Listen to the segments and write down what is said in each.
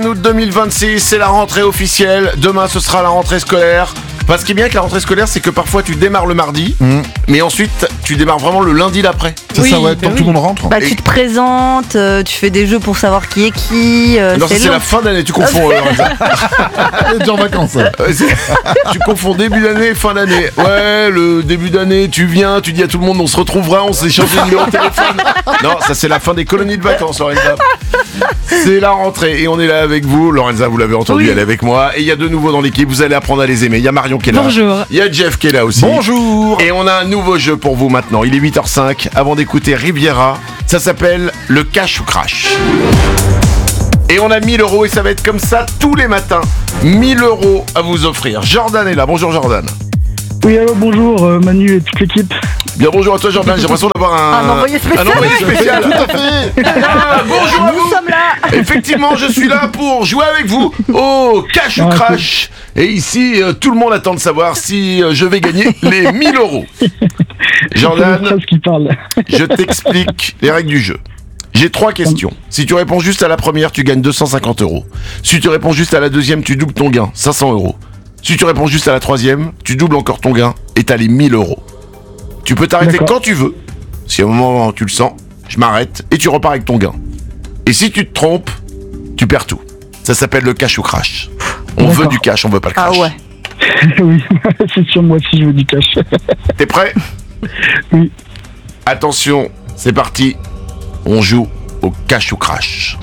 21 août 2026, c'est la rentrée officielle. Demain, ce sera la rentrée scolaire. Enfin, ce qui est bien avec la rentrée scolaire, c'est que parfois tu démarres le mardi, mais ensuite tu démarres vraiment le lundi d'après. C'est ça, ouais, tant que tout le monde rentre. Bah, tu te présentes, tu fais des jeux pour savoir qui est qui. Non, ça, c'est la fin d'année, tu confonds. Lorenza. Elle est déjà en vacances. Tu confonds début d'année et fin d'année. Ouais, le début d'année, tu viens, tu dis à tout le monde, on se retrouvera, on s'échange des numéros de téléphone. Non, ça c'est la fin des colonies de vacances, Lorenza. C'est la rentrée et on est là avec vous. Lorenza, vous l'avez entendu, elle est avec moi. Et il y a de nouveaux dans l'équipe, vous allez apprendre à les aimer. Il y a Marion qui est là. Bonjour. Il y a Jeff qui est là aussi. Bonjour. Et on a un nouveau jeu pour vous maintenant. Il est 8h05. Avant d'écouter Riviera, ça s'appelle le cash ou crash. Et on a 1000 € et ça va être comme ça tous les matins. 1000 € à vous offrir. Jordan est là. Bonjour Jordan. Oui, allô, bonjour Manu et toute l'équipe. Bien bonjour à toi Jordan, j'ai l'impression d'avoir Un envoyé spécial. un envoyé spécial. Tout à fait. Bonjour à Nous vous. sommes là. Effectivement, je suis là pour jouer avec vous au cash ou crash. Et ici, tout le monde attend de savoir si je vais gagner les 1000 €. Jordan, C'est ce qui parle. je t'explique les règles du jeu. J'ai 3 questions. Si tu réponds juste à la première, tu gagnes 250 €. Si tu réponds juste à la deuxième, tu doubles ton gain, 500 €. Si tu réponds juste à la troisième, tu doubles encore ton gain et t'as les 1000 €. Tu peux t'arrêter D'accord. quand tu veux. Si à un moment tu le sens, je m'arrête et tu repars avec ton gain. Et si tu te trompes, tu perds tout. Ça s'appelle le cash ou crash. On D'accord. veut du cash, on veut pas le Ah crash. ouais. Oui, c'est sûr, moi aussi je veux du cash. T'es prêt? Oui. Attention, c'est parti. On joue au cash ou crash.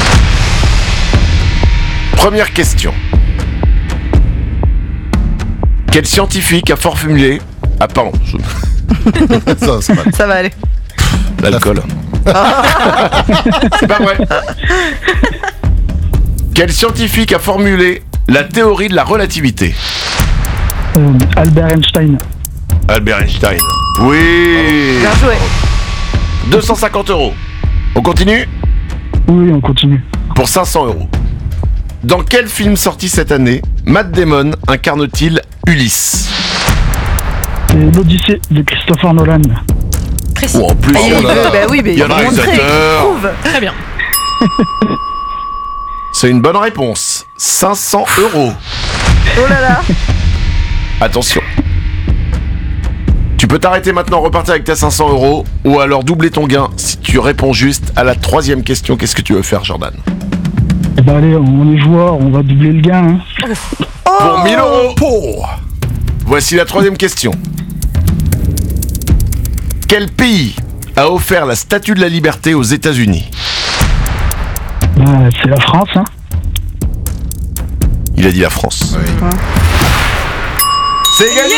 Première question. Quel scientifique a formulé... Ah pardon, Ça, c'est pas... Ça va aller. l'alcool. C'est pas vrai. Quel scientifique a formulé la théorie de la relativité? Albert Einstein. Albert Einstein. Oui. Bien joué. 250 €. On continue? Oui, on continue. Pour 500 €. Dans quel film sorti cette année, Matt Damon incarne-t-il Ulysse? C'est l'Odyssée de Christopher Nolan. Précis. Oh, en plus, Il oh là veut, là. bah oui, mais Il y a le faut montrer, réalisateur. prouve. Très bien. C'est une bonne réponse. 500 €. Oh là là. Attention. Tu peux t'arrêter maintenant, repartir avec tes 500 € ou alors doubler ton gain si tu réponds juste à la troisième question. Qu'est-ce que tu veux faire, Jordan? Eh ben allez, on est joueurs, on va doubler le gain. Hein. Pour 1000 €. Voici la troisième question. Quel pays a offert la Statue de la Liberté aux États-Unis? C'est la France, hein. Il a dit la France. Oui. C'est gagné.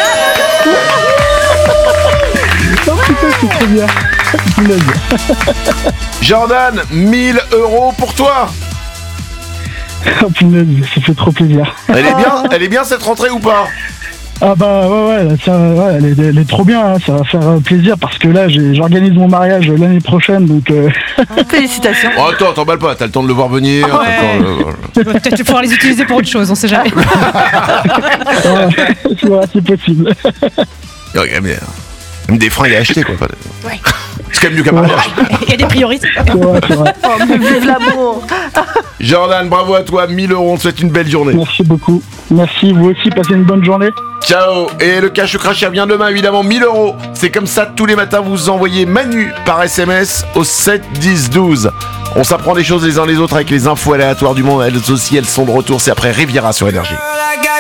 Oh putain, c'est très bien. Punaise. Jordan, 1000 € pour toi. Oh punaise, ça fait trop plaisir. Elle est bien cette rentrée ou pas? Ah bah ouais, là, ça, ouais elle est trop bien, hein, ça va faire plaisir parce que là j'organise mon mariage l'année prochaine donc Félicitations. Oh, attends, t'emballes pas, t'as le temps de le voir venir. Ah ouais. Peut-être qu'il faudra les utiliser pour autre chose, on sait jamais. ouais, c'est possible. Même des fringues à acheter quoi. Ouais. C'est quand même mieux qu'un mariage. Il y a des priorités. C'est vrai. Oh, mais vive l'amour. Jordan, bravo à toi, 1000 €, on te souhaite une belle journée. Merci beaucoup. Merci, vous aussi, passez une bonne journée. Ciao. Et le cash ou crash revient demain, évidemment, 1000 €. C'est comme ça, tous les matins, vous envoyez Manu par SMS au 7 10 12. On s'apprend des choses les uns les autres avec les infos aléatoires du monde. Elles aussi, elles sont de retour. C'est après Riviera sur Énergie.